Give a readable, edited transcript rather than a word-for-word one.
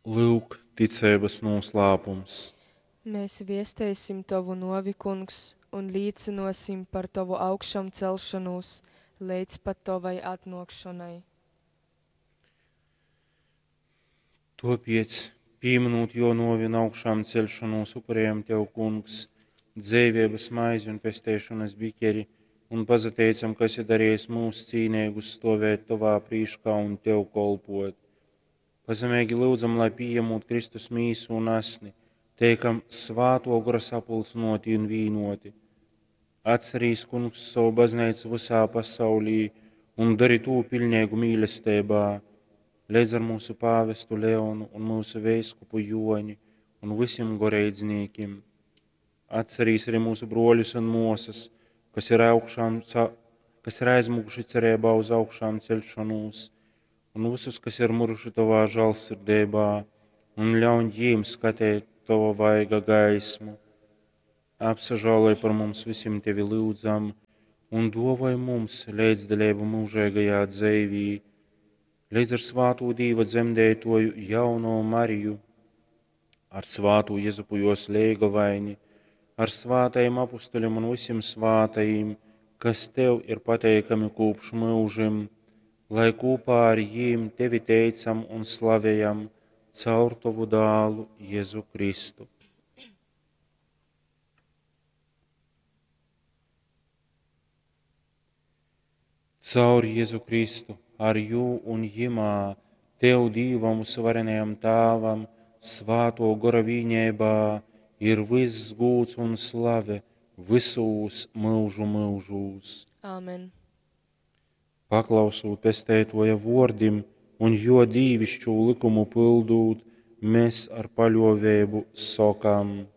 Lūk, ticības noslēpums. Mēs viestēsim tavu novi, kungs, un līdzinosim par tavu augšām celšanos, līdz pat tavai atnākšanai. Tāpēc, pieminot jo novinu augšām celšanos, upurējam tev, kungs, dzīvības maizi un pestēšanas bikeri, un pazateicam, kas ir darījis mūsu cīnīgus stāvēt tavā prīškā un tev kolpot. Pazemīgi lūdzam, lai pieņemot Kristus mīsu un asni, teikam svāto gora sapulcinoti un vīnoti. Atcerīs, kungs, savu baznīcu visā pasaulī un dari to pilnīgu mīlestībā, līdz ar mūsu pāvestu Leonu un mūsu veiskupu Joni un visiem goreidzniekiem. Atcerīs arī mūsu broļus un mosas, kas ir aizmuguši cerībā uz augšām celšanos, un visus, kas ir muruši tavā žēlsirdībā, un ļauj jiem skatīt tava vaiga gaismu. Apsažāloj par mums visiem tevi lūdzam, un dāvāj mums līdzdalību mūžīgajā dzīvī, līdz ar svāto Dieva dzemdētoju jauno Mariju, ar svāto Jēzupujos Lēgovaini, ar svātajiem apustuļiem un visiem svātajiem, kas tev ir pateikami kopš mūžim, lai kopā ar jiem tevi teicam un slavējam caur tavu dālu Jēzu Kristu. Caur Jēzu Kristu, ar jū un jimā, tev Dīvam svarenajam tāvam, svāto gora vīņēbā, ir viss gūts un slave visos mūžu mūžūs. Āmen. Paklausot pestētoja vordim un jo dīvišķu likumu pildūt, mēs ar paļovēbu sokam.